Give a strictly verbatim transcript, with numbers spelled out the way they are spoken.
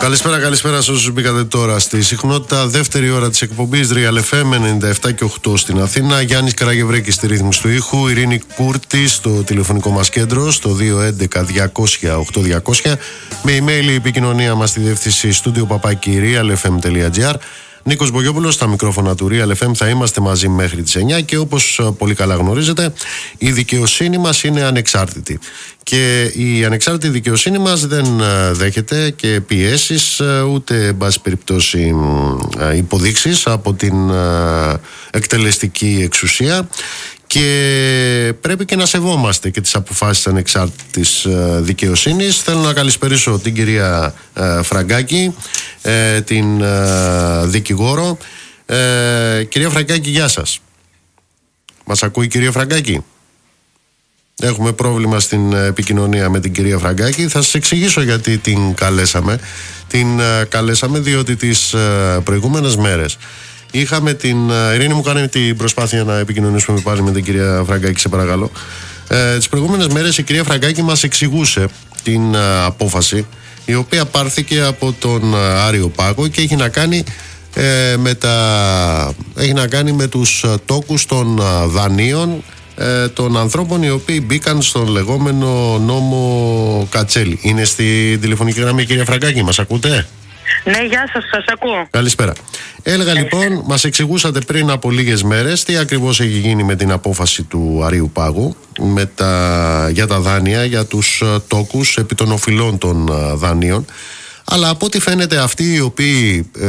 Καλησπέρα, καλησπέρα σε όσους μπήκατε τώρα στη συχνότητα. Δεύτερη ώρα της εκπομπής Real εφ εμ ενενήντα επτά και οκτώ στην Αθήνα. Γιάννης Καραγευρέκης στη ρύθμιση του ήχου. Ειρήνη Κούρτη στο τηλεφωνικό μας κέντρο στο δύο έντεκα διακόσια οκτώ διακόσια. Με email η επικοινωνία μας στη διεύθυνση στούντιο παπάκι real f m τελεία g r. Νίκος Μπογιόπουλος στα μικρόφωνα του Real εφ εμ. Θα είμαστε μαζί μέχρι τις εννιά και όπως πολύ καλά γνωρίζετε, η δικαιοσύνη μας είναι ανεξάρτητη. Και η ανεξάρτητη δικαιοσύνη μας δεν δέχεται και πιέσεις, ούτε εν πάση περιπτώσει υποδείξεις από την εκτελεστική εξουσία, και πρέπει και να σεβόμαστε και τις αποφάσεις ανεξάρτητης δικαιοσύνης. Θέλω να καλησπερίσω την κυρία Φραγκάκη, την δικηγόρο. Κυρία Φραγκάκη, γεια σας. Μας ακούει η κυρία Φραγκάκη? Έχουμε πρόβλημα στην επικοινωνία με την κυρία Φραγκάκη. Θα σας εξηγήσω γιατί την καλέσαμε. Την καλέσαμε διότι τις προηγούμενες μέρες είχαμε την... Ειρήνη, μου κάνει την προσπάθεια να επικοινωνήσουμε πάλι με την κυρία Φραγκάκη, σε παρακαλώ. Ε, τις προηγούμενες μέρες η κυρία Φραγκάκη μας εξηγούσε την απόφαση, η οποία πάρθηκε από τον Άριο Πάγο και έχει να κάνει ε, με τα... έχει να κάνει με τους τόκους των δανείων ε, των ανθρώπων οι οποίοι μπήκαν στον λεγόμενο νόμο Κατσέλη. Είναι στη τηλεφωνική γραμμή η κυρία Φραγκάκη, μας ακούτε? Ναι, γεια σας, σας ακούω. Καλησπέρα. Έλεγα λοιπόν, μας εξηγούσατε πριν από λίγες μέρες τι ακριβώς έχει γίνει με την απόφαση του Αρείου Πάγου με τα, για τα δάνεια, για τους τόκους επί των οφειλών των δανείων. Αλλά από ό,τι φαίνεται αυτοί οι οποίοι